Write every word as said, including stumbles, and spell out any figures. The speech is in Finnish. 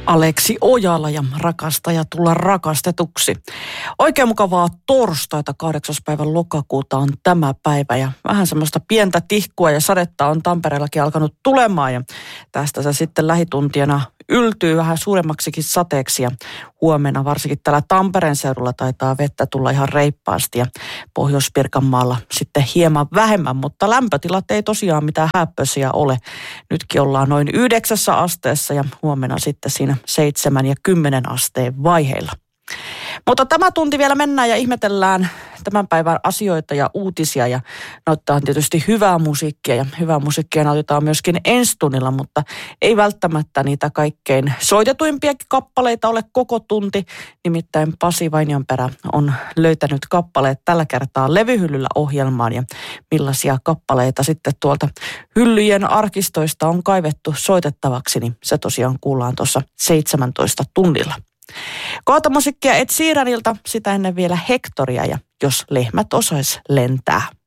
Aleksi Ojala ja Rakastaja tulla rakastetuksi. Oikein mukavaa torstaita kahdeksas päivä lokakuuta on tämä päivä ja vähän semmoista pientä tihkua ja sadetta on Tampereellakin alkanut tulemaan ja tästä se sitten lähituntiena yltyy vähän suuremmaksikin sateeksi ja huomenna varsinkin täällä Tampereen seudulla taitaa vettä tulla ihan reippaasti ja Pohjois-Pirkanmaalla sitten hieman vähemmän, mutta lämpötilat ei tosiaan mitään häppöisiä ole. Nytkin ollaan noin yhdeksässä asteessa ja huomenna sitten siinä seitsemän ja kymmenen asteen vaiheilla. Mutta tämä tunti vielä mennään ja ihmetellään tämän päivän asioita ja uutisia ja nauttaa tietysti hyvää musiikkia ja hyvää musiikkia nautitaan myöskin ensi tunnilla, mutta ei välttämättä niitä kaikkein soitetuimpiakin kappaleita ole koko tunti. Nimittäin Pasi Vainionperä on löytänyt kappaleet tällä kertaa levyhyllyllä ohjelmaan ja millaisia kappaleita sitten tuolta hyllyjen arkistoista on kaivettu soitettavaksi, niin se tosiaan kuullaan tuossa seitsemäntoista tunnilla. Kohta musiikkia Ed Sheeranilta, sitä ennen vielä Hectoria ja Jos lehmät osais lentää.